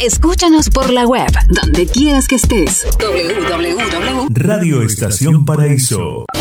Escúchanos por la web, donde quieras que estés. www. Radio Estación Paraíso.